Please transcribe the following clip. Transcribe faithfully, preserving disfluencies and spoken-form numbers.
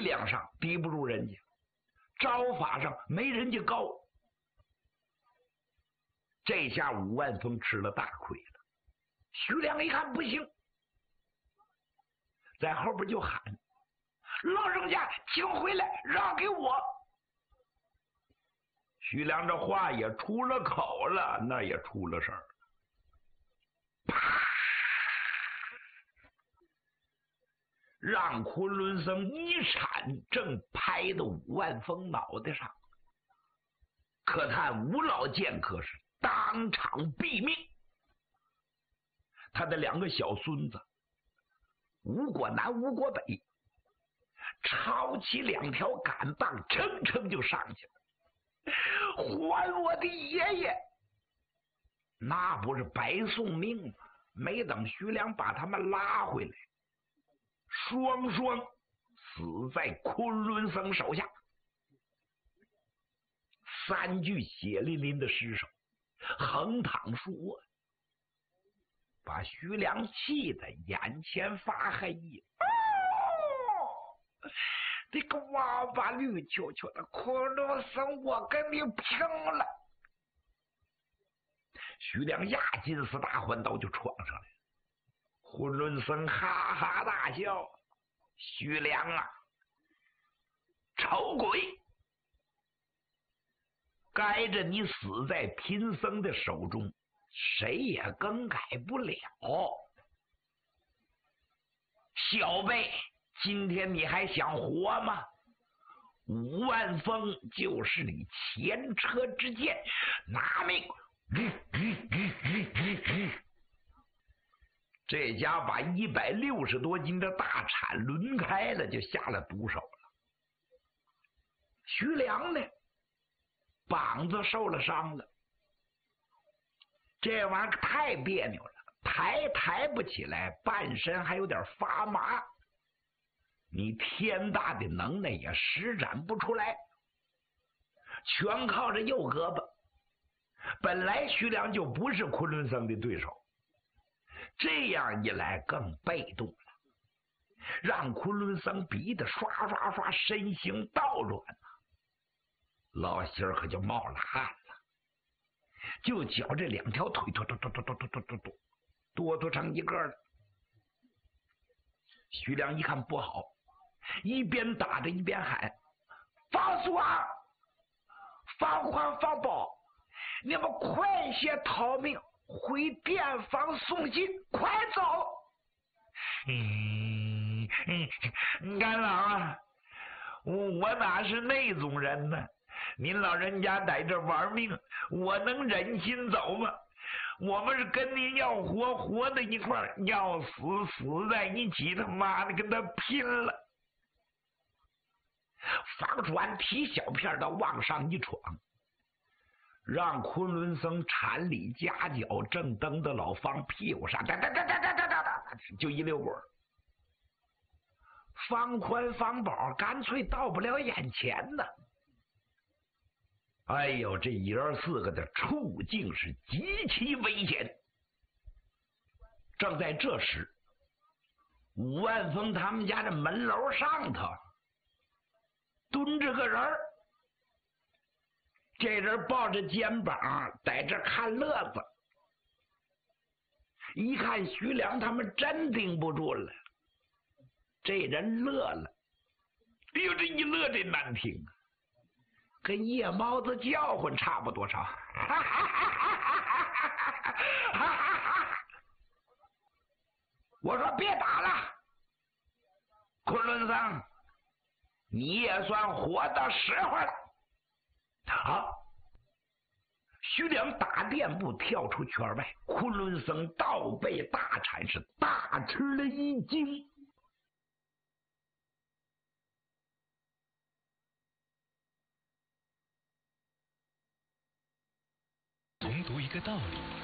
量上抵不住人家，招法上没人家高。这下武万峰吃了大亏了。徐良一看不行，在后边就喊：“老人家，请回来，让给我！”徐良这话也出了口了，那也出了事儿。啪！让昆仑僧一铲，正拍到武万峰脑袋上。可叹吴老剑客是当场毙命。他的两个小孙子吴国南、吴国北抄起两条杆棒，噌噌就上去了。还我的爷爷！那不是白送命吗？没等徐良把他们拉回来，双双死在昆仑僧手下。三具血淋淋的尸首横躺数卧，把徐良气得眼前发黑。哦，这个王八绿球球的昆仑僧，我跟你拼了！徐良压金丝大环刀就闯上来，昆仑僧哈哈大笑：“徐良啊，丑鬼！该着你死在贫僧的手中，谁也更改不了。小辈，今天你还想活吗？五万峰就是你前车之鉴，拿命！”这家把一百六十多斤的大铲抡开了，就下了毒手了。徐良呢，膀子受了伤了，这玩意儿太别扭了，抬抬不起来，半身还有点发麻，你天大的能耐也施展不出来，全靠着右胳膊。本来徐良就不是昆仑僧的对手，这样一来更被动了，让昆仑僧逼得刷刷刷身形倒转了，老心儿可就冒了汗了，就觉这两条腿哆哆哆哆哆哆哆哆哆哆哆成一个了。徐良一看不好，一边打着一边喊：“放鼠啊，放宽放宝，你们快些逃命，回店房送信，快走！”嗯嗯，干老啊，我哪是那种人呢？您老人家在这玩命，我能忍心走吗？我们是跟您要活，活在一块儿，要死死在一起，他妈的跟他拼了！方转提小片的往上一闯，让昆仑僧铲里夹脚，正蹬到老方屁股上，哒哒哒哒哒哒哒哒，就一溜滚。方宽方宝干脆到不了眼前呢。哎呦，这爷儿四个的处境是极其危险。正在这时，武万峰他们家的门楼上头蹲着个人儿，这人抱着肩膀在这看乐子，一看徐良他们真顶不住了，这人乐了，哎呦，这一乐这难听啊，跟夜猫子叫唤差不多少。我说别打了，昆仑僧，你也算活到时候了。好，徐良打垫步跳出圈外，昆仑僧倒背大铲，是大吃了一惊。 诵读一个道理，